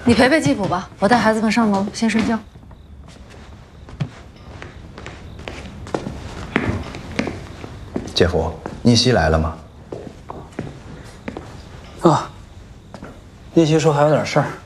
你陪陪继父吧，我带孩子们上楼先睡觉。 姐夫，逆袭来了吗？ 啊，逆袭说还有点事儿。